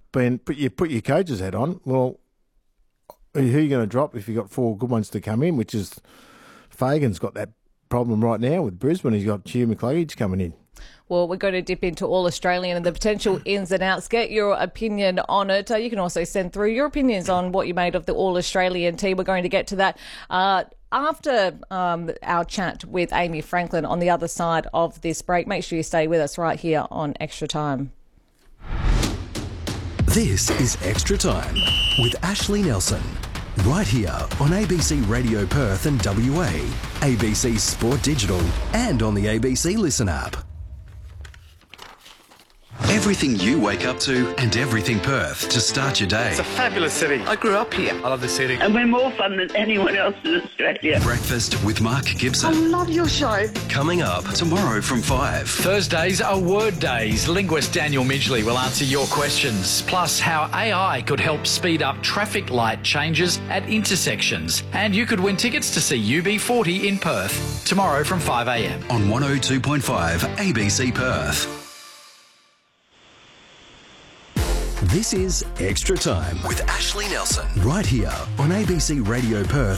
you put your coach's hat on. Well, who are you going to drop if you've got 4 good ones to come in, which is Fagan's got that problem right now with Brisbane. He's got Hugh McCluggage coming in. Well, we're going to dip into All-Australian and the potential ins and outs. Get your opinion on it. You can also send through your opinions on what you made of the All-Australian team. We're going to get to that after our chat with Amy Franklin on the other side of this break. Make sure you stay with us right here on Extra Time. This is Extra Time with Ashley Nelson. Right here on ABC Radio Perth and WA, ABC Sport Digital, and on the ABC Listen app. Everything you wake up to and everything Perth to start your day. It's a fabulous city. I grew up here. I love the city. And we're more fun than anyone else in Australia. Breakfast with Mark Gibson. I love your show. Coming up tomorrow from 5. Thursdays are word days. Linguist Daniel Midgley will answer your questions. Plus how AI could help speed up traffic light changes at intersections. And you could win tickets to see UB40 in Perth tomorrow from 5 a.m. on 102.5 ABC Perth. This is Extra Time with Ashley Nelson. Right here on ABC Radio Perth